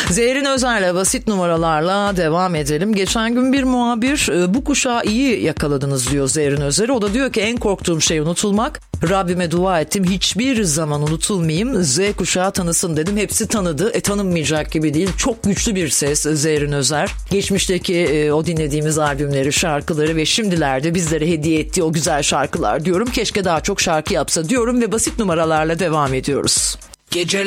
Zehrin Özer'le basit numaralarla devam edelim. Geçen gün bir muhabir bu kuşağı iyi yakaladınız diyor Zehrin Özer'e. O da diyor ki en korktuğum şey unutulmak. Rabbime dua ettim, hiçbir zaman unutulmayayım. Z kuşağı tanısın dedim. Hepsi tanıdı. Tanınmayacak gibi değil. Çok güçlü bir ses Zehrin Özer. Geçmişteki o dinlediğimiz albümleri, şarkıları ve şimdilerde bizlere hediye ettiği o güzel şarkılar diyorum. Keşke daha çok şarkı yapsa diyorum ve basit numaralarla devam ediyoruz. Geceler